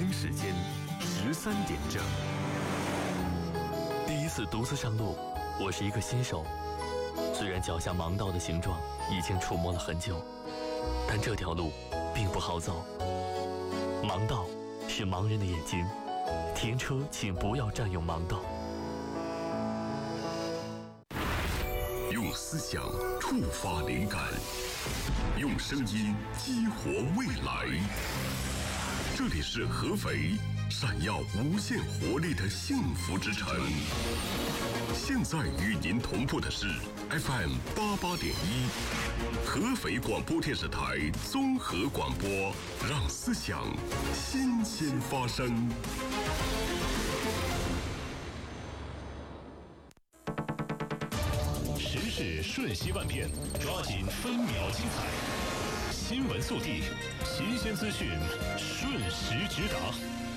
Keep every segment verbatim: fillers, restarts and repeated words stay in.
京时间十三点整。第一次独自上路，我是一个新手。虽然脚下盲道的形状已经触摸了很久，但这条路并不好走。盲道是盲人的眼睛，停车请不要占用盲道。 用思想触发灵感，用声音激活未来。这里是合肥闪耀无限活力的幸福之城。现在与您同步的是 F M 八八点一，合肥广播电视台综合广播，让思想新鲜发生。 时事瞬息万变，抓紧分秒精彩。新闻速递，新鲜资讯，瞬时直达。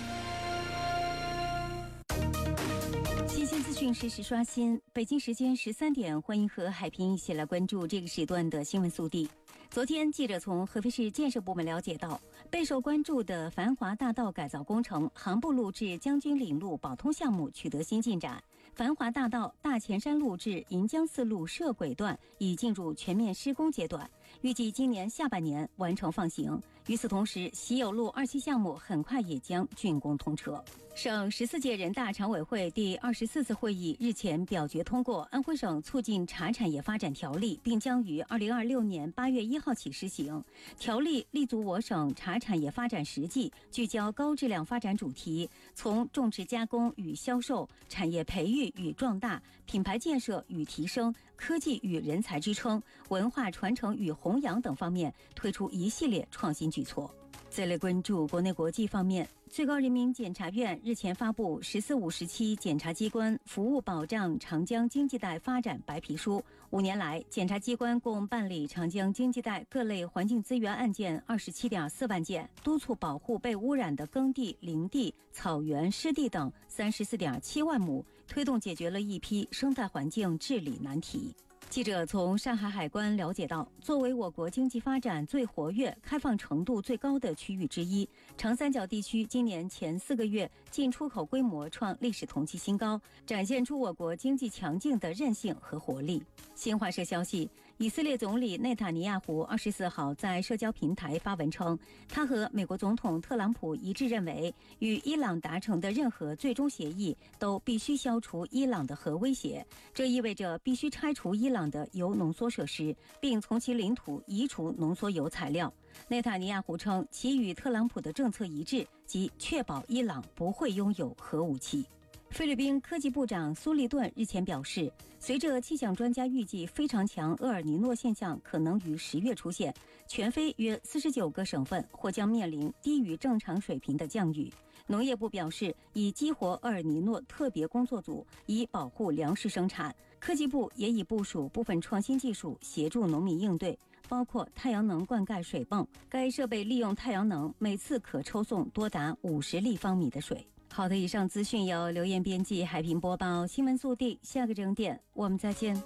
新鲜资讯实时刷新。北京时间十三点，欢迎和海平一起来关注这个时段的新闻速递。昨天，记者从合肥市建设部门了解到，备受关注的繁华大道改造工程航步路至将军岭路保通项目取得新进展。繁华大道大前山路至银江四路涉轨段已进入全面施工阶段，预计今年下半年完成放行。与此同时，喜友路二期项目很快也将竣工通车。省十四届人大常委会第二十四次会议日前表决通过《安徽省促进茶产业发展条例》，并将于二零二六年八月一号起施行。条例立足我省茶产业发展实际，聚焦高质量发展主题，从种植加工与销售、产业培育与壮大、品牌建设与提升、科技与人才支撑、文化传承与弘扬等方面推出一系列创新举措。再来关注国内国际方面，最高人民检察院日前发布“十四五”时期检察机关服务保障长江经济带发展白皮书”。五年来，检察机关共办理长江经济带各类环境资源案件二十七点四万件，督促保护被污染的耕地、林地、草原、湿地等三十四点七万亩，推动解决了一批生态环境治理难题。记者从上海海关了解到，作为我国经济发展最活跃、开放程度最高的区域之一，长三角地区今年前四个月进出口规模创历史同期新高，展现出我国经济强劲的韧性和活力。新华社消息，以色列总理内塔尼亚胡二十四号在社交平台发文称，他和美国总统特朗普一致认为，与伊朗达成的任何最终协议都必须消除伊朗的核威胁，这意味着必须拆除伊朗的铀浓缩设施，并从其领土移除浓缩铀材料。内塔尼亚胡称，其与特朗普的政策一致，即确保伊朗不会拥有核武器。菲律宾科技部长苏利顿日前表示，随着气象专家预计非常强厄尔尼诺现象可能于十月出现，全非约四十九个省份或将面临低于正常水平的降雨。农业部表示，已激活厄尔尼诺特别工作组，以保护粮食生产。科技部也已部署部分创新技术协助农民应对，包括太阳能灌溉水泵，该设备利用太阳能，每次可抽送多达五十立方米的水。好的，以上资讯由刘艳编辑，海平播报。新闻速递，下个整点我们再见。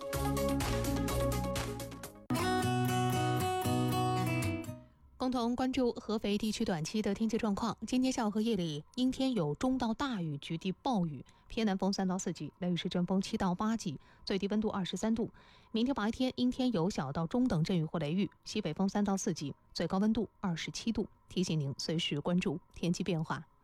共同关注合肥地区短期的天气状况。今天下午和夜里，阴天有中到大雨，局地暴雨，偏南风三到四级，雷雨时阵风七到八级，最低温度二十三度。明天白天阴天有小到中等阵雨或雷雨，西北风三到四级，最高温度二十七度。提醒您随时关注天气变化。